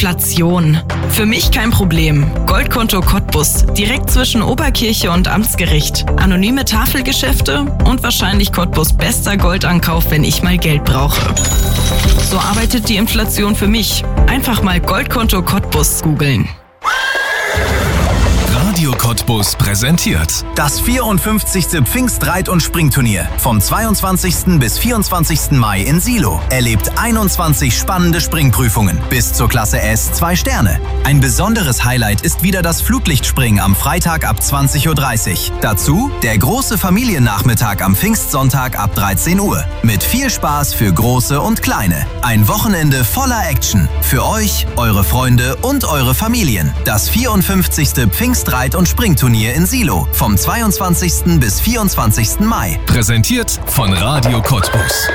Inflation. Für mich kein Problem. Goldkonto Cottbus, direkt zwischen Oberkirche und Amtsgericht. Anonyme Tafelgeschäfte und wahrscheinlich Cottbus bester Goldankauf, wenn ich mal Geld brauche. So arbeitet die Inflation für mich. Einfach mal Goldkonto Cottbus googeln. Radio Cottbus präsentiert das 54. Pfingstreit- und Springturnier vom 22. bis 24. Mai in Silo. Erlebt 21 spannende Springprüfungen bis zur Klasse S 2 Sterne. Ein besonderes Highlight ist wieder das Flutlichtspringen am Freitag ab 20.30 Uhr. Dazu der große Familiennachmittag am Pfingstsonntag ab 13 Uhr. Mit viel Spaß für Große und Kleine. Ein Wochenende voller Action. Für euch, eure Freunde und eure Familien. Das 54. Pfingstreit- und Springturnier in Silo vom 22. bis 24. Mai. Präsentiert von Radio Cottbus.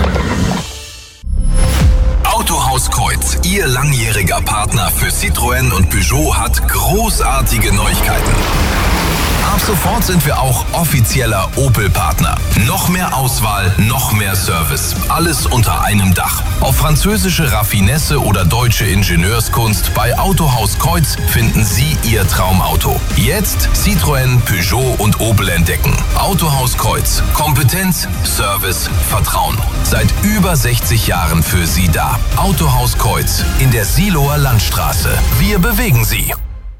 Autohaus Kreuz, Ihr langjähriger Partner für Citroën und Peugeot, hat großartige Neuigkeiten. Ab sofort sind wir auch offizieller Opel-Partner. Noch mehr Auswahl, noch mehr Service. Alles unter einem Dach. Auf französische Raffinesse oder deutsche Ingenieurskunst bei Autohaus Kreuz finden Sie Ihr Traumauto. Jetzt Citroën, Peugeot und Opel entdecken. Autohaus Kreuz. Kompetenz, Service, Vertrauen. Seit über 60 Jahren für Sie da. Autohaus Kreuz in der Siloer Landstraße. Wir bewegen Sie.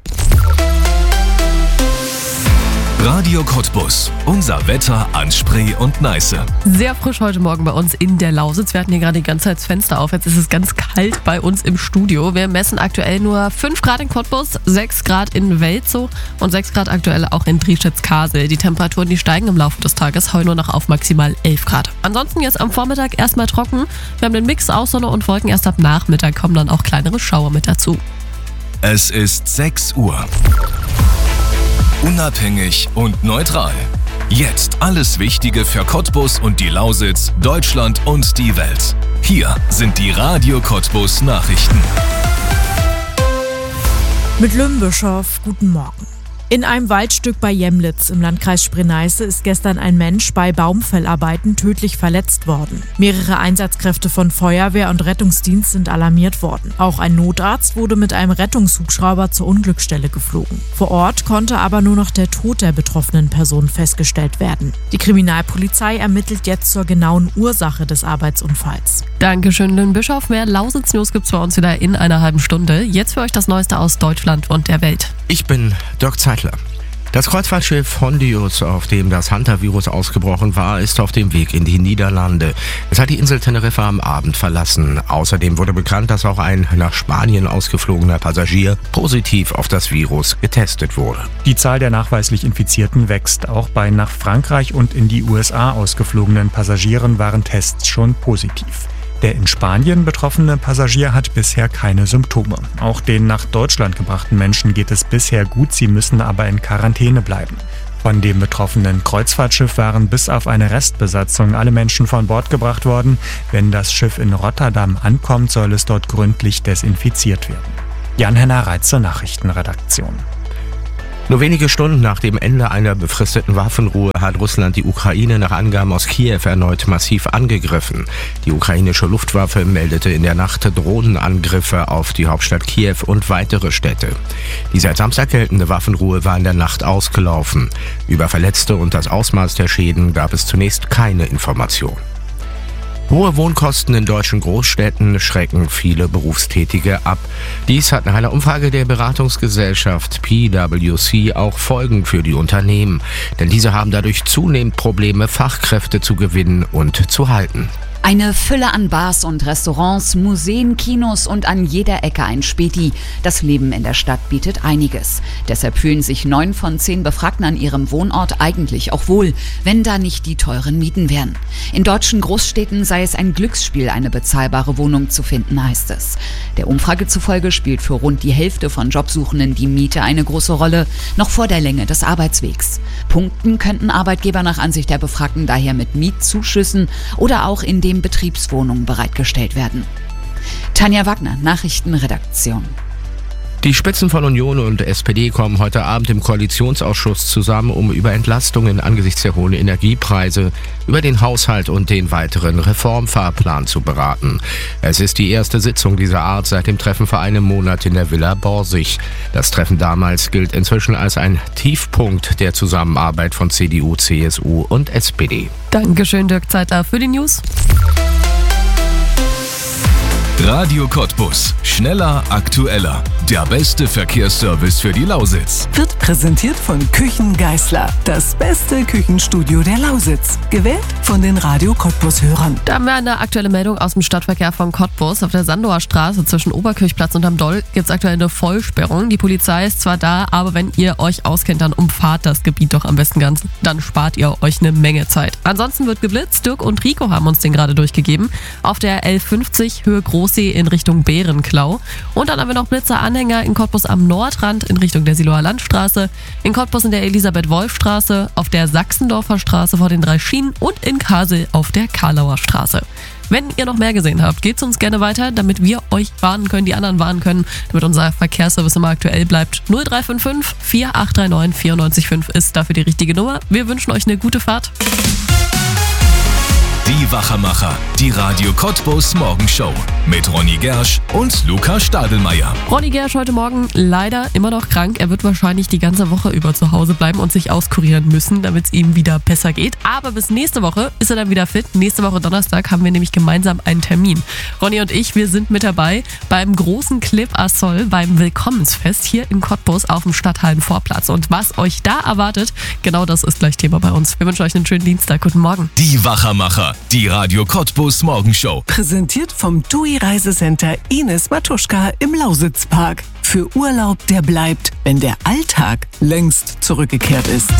Radio Cottbus. Unser Wetter an Spree und Neiße. Sehr frisch heute Morgen bei uns in der Lausitz. Wir hatten hier gerade die ganze Zeit das Fenster auf. Jetzt ist es ganz kalt bei uns im Studio. Wir messen aktuell nur 5 Grad in Cottbus, 6 Grad in Welzow und 6 Grad aktuell auch in Drieschitz-Kasel. Die Temperaturen, die steigen im Laufe des Tages, heute nur noch auf maximal 11 Grad. Ansonsten jetzt am Vormittag erstmal trocken. Wir haben den Mix aus Sonne und Wolken. Erst ab Nachmittag kommen dann auch kleinere Schauer mit dazu. Es ist 6 Uhr. Unabhängig und neutral. Jetzt alles Wichtige für Cottbus und die Lausitz, Deutschland und die Welt. Hier sind die Radio Cottbus Nachrichten. Mit Lümbischow, guten Morgen. In einem Waldstück bei Jemlitz im Landkreis Spree-Neiße ist gestern ein Mensch bei Baumfellarbeiten tödlich verletzt worden. Mehrere Einsatzkräfte von Feuerwehr und Rettungsdienst sind alarmiert worden. Auch ein Notarzt wurde mit einem Rettungshubschrauber zur Unglücksstelle geflogen. Vor Ort konnte aber nur noch der Tod der betroffenen Person festgestellt werden. Die Kriminalpolizei ermittelt jetzt zur genauen Ursache des Arbeitsunfalls. Dankeschön, Lümbischow. Mehr Lausitz-News gibt's bei uns wieder in einer halben Stunde. Jetzt für euch das Neueste aus Deutschland und der Welt. Ich bin Dirk Zeitler. Das Kreuzfahrtschiff Hondius, auf dem das Hantavirus ausgebrochen war, ist auf dem Weg in die Niederlande. Es hat die Insel Teneriffa am Abend verlassen. Außerdem wurde bekannt, dass auch ein nach Spanien ausgeflogener Passagier positiv auf das Virus getestet wurde. Die Zahl der nachweislich Infizierten wächst. Auch bei nach Frankreich und in die USA ausgeflogenen Passagieren waren Tests schon positiv. Der in Spanien betroffene Passagier hat bisher keine Symptome. Auch den nach Deutschland gebrachten Menschen geht es bisher gut, sie müssen aber in Quarantäne bleiben. Von dem betroffenen Kreuzfahrtschiff waren bis auf eine Restbesatzung alle Menschen von Bord gebracht worden. Wenn das Schiff in Rotterdam ankommt, soll es dort gründlich desinfiziert werden. Jan-Henner Reitze, Nachrichtenredaktion. Nur wenige Stunden nach dem Ende einer befristeten Waffenruhe hat Russland die Ukraine nach Angaben aus Kiew erneut massiv angegriffen. Die ukrainische Luftwaffe meldete in der Nacht Drohnenangriffe auf die Hauptstadt Kiew und weitere Städte. Die seit Samstag geltende Waffenruhe war in der Nacht ausgelaufen. Über Verletzte und das Ausmaß der Schäden gab es zunächst keine Information. Hohe Wohnkosten in deutschen Großstädten schrecken viele Berufstätige ab. Dies hat nach einer Umfrage der Beratungsgesellschaft PwC auch Folgen für die Unternehmen. Denn diese haben dadurch zunehmend Probleme, Fachkräfte zu gewinnen und zu halten. Eine Fülle an Bars und Restaurants, Museen, Kinos und an jeder Ecke ein Späti. Das Leben in der Stadt bietet einiges. Deshalb fühlen sich 9 von 10 Befragten an ihrem Wohnort eigentlich auch wohl, wenn da nicht die teuren Mieten wären. In deutschen Großstädten sei es ein Glücksspiel, eine bezahlbare Wohnung zu finden, heißt es. Der Umfrage zufolge spielt für rund die Hälfte von Jobsuchenden die Miete eine große Rolle, noch vor der Länge des Arbeitswegs. Punkten könnten Arbeitgeber nach Ansicht der Befragten daher mit Mietzuschüssen oder auch indem Betriebswohnungen bereitgestellt werden. Tanja Wagner, Nachrichtenredaktion. Die Spitzen von Union und SPD kommen heute Abend im Koalitionsausschuss zusammen, um über Entlastungen angesichts der hohen Energiepreise, über den Haushalt und den weiteren Reformfahrplan zu beraten. Es ist die erste Sitzung dieser Art seit dem Treffen vor einem Monat in der Villa Borsig. Das Treffen damals gilt inzwischen als ein Tiefpunkt der Zusammenarbeit von CDU, CSU und SPD. Dankeschön, Dirk Zeitler, für die News. Radio Cottbus. Schneller, aktueller. Der beste Verkehrsservice für die Lausitz. Wird präsentiert von Küchen Geisler. Das beste Küchenstudio der Lausitz. Gewählt von den Radio Cottbus-Hörern. Da haben wir eine aktuelle Meldung aus dem Stadtverkehr von Cottbus. Auf der Sandower Straße zwischen Oberkirchplatz und Am Doll gibt es aktuell eine Vollsperrung. Die Polizei ist zwar da, aber wenn ihr euch auskennt, dann umfahrt das Gebiet doch am besten ganz. Dann spart ihr euch eine Menge Zeit. Ansonsten wird geblitzt. Dirk und Rico haben uns den gerade durchgegeben. Auf der L50 Höhe Großsee in Richtung Bärenklau. Und dann haben wir noch Blitzeranhänger in Cottbus am Nordrand in Richtung der Siloer Landstraße, in Cottbus in der Elisabeth-Wolf-Straße, auf der Sachsendorfer Straße vor den 3 Schienen und in Kassel auf der Karlauer Straße. Wenn ihr noch mehr gesehen habt, geht's uns gerne weiter, damit wir euch warnen können, die anderen warnen können, damit unser Verkehrsservice immer aktuell bleibt. 0355 4839 94,5 ist dafür die richtige Nummer. Wir wünschen euch eine gute Fahrt. Die Wachermacher, die Radio Cottbus Morgenshow mit Ronny Gersch und Luca Stadelmeier. Ronny Gersch heute Morgen leider immer noch krank. Er wird wahrscheinlich die ganze Woche über zu Hause bleiben und sich auskurieren müssen, damit es ihm wieder besser geht. Aber bis nächste Woche ist er dann wieder fit. Nächste Woche Donnerstag haben wir nämlich gemeinsam einen Termin. Ronny und ich, wir sind mit dabei beim großen Clip Assol, beim Willkommensfest hier in Cottbus auf dem Stadthallenvorplatz. Und was euch da erwartet, genau das ist gleich Thema bei uns. Wir wünschen euch einen schönen Dienstag. Guten Morgen. Die Wachermacher. Die Radio Cottbus Morgenshow. Präsentiert vom TUI Reisecenter Ines Matuschka im Lausitzpark. Für Urlaub, der bleibt, wenn der Alltag längst zurückgekehrt ist.